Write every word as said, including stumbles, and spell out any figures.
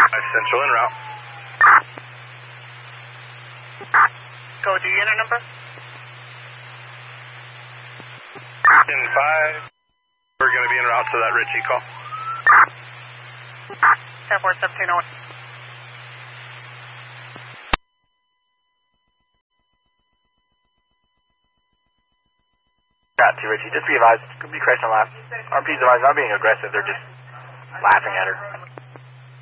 Central en route. Go to unit number. In five. We're going to be en route to that Richie call. ten four seventeen oh one. Got to Richie. Just be advised, could be crashing a lap. R P's advised, not being aggressive, they're just laughing at her.